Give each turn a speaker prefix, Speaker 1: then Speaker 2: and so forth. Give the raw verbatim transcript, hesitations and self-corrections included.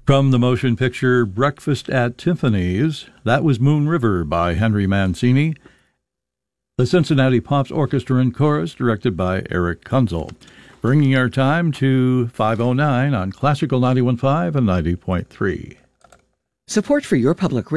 Speaker 1: From the motion picture Breakfast at Tiffany's, that was Moon River by Henry Mancini. The Cincinnati Pops Orchestra and Chorus, directed by Eric Kunzel. Bringing our time to five oh nine on Classical ninety-one point five and ninety point three.
Speaker 2: Support for your public